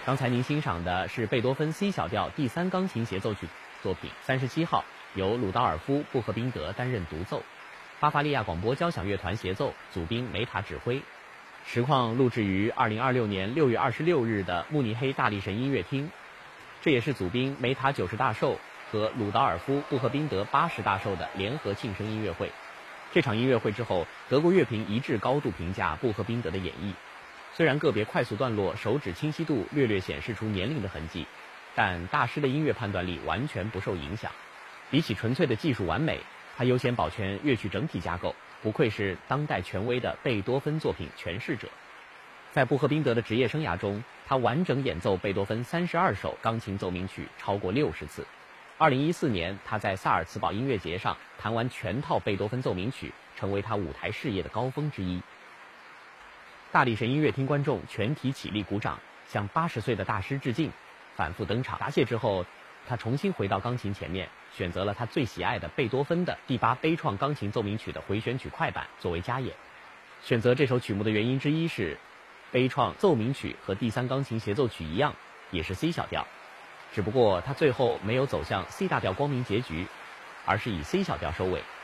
刚才您欣赏的是贝多芬 C 小调第3钢琴协奏曲作品37号，由鲁道尔夫·布赫宾德担任独奏，巴伐利亚广播交响乐团协奏，祖宾梅塔指挥。实况录制于2026年6月26日的慕尼黑大力神音乐厅，这也是祖宾梅塔90大寿和鲁道尔夫·布赫宾德80大寿的联合庆生音乐会。这场音乐会之后，德国乐评一致高度评价布赫宾德的演绎。虽然个别快速段落手指清晰度略略显示出年龄的痕迹，但大师的音乐判断力完全不受影响。比起纯粹的技术完美，他优先保全乐曲整体架构，不愧是当代权威的贝多芬作品诠释者。在布赫宾德的职业生涯中，他完整演奏贝多芬32首钢琴奏鸣曲超过60次。2014年，他在萨尔茨堡音乐节上弹完全套贝多芬奏鸣曲，成为他舞台事业的高峰之一。大力神音乐厅观众全体起立鼓掌，向80岁的大师致敬。反复登场答谢之后，他重新回到钢琴前面，选择了他最喜爱的贝多芬的第8悲怆钢琴奏鸣曲的回旋曲快板作为加演。选择这首曲目的原因之一是，悲怆奏鸣曲和第3钢琴协奏曲一样，也是 C 小调，只不过他最后没有走向 C 大调光明结局，而是以 C 小调收尾。